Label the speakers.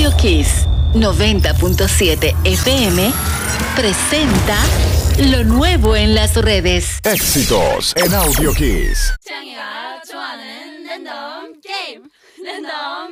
Speaker 1: Radio Kiss 90.7 FM presenta lo nuevo en las redes.
Speaker 2: Éxitos en Audio Kiss.